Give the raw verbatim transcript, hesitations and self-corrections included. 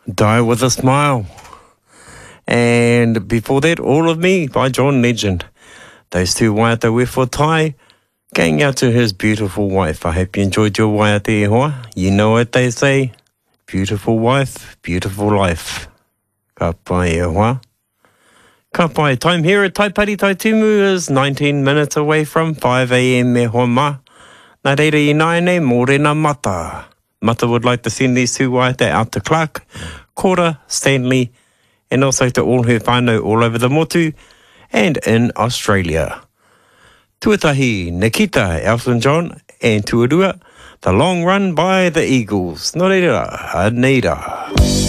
Die with a Smile. And before that, All of Me by John Legend. Those two waiata were for Tai, going out to his beautiful wife. I hope you enjoyed your waiata e hoa. You know what they say, beautiful wife, beautiful life. Ka pai e hoa. Ka pai, time here at Taipari Taitumu is nineteen minutes away from five a.m. me hoa ma. Nā reira I naene, mōrena mata. Mata would like to send these two waiata out to Clark, Cora, Stanley, and also to all her whānau all over the motu and in Australia. Tuatahi, Nikita, Elton John, and Tuarua, The Long Run by the Eagles. Nō reira, Anita.